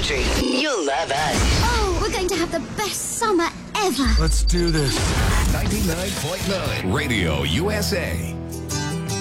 country. You'll love us. Oh, we're going to have the best summer ever. Let's do this. 99.9 Radio USA.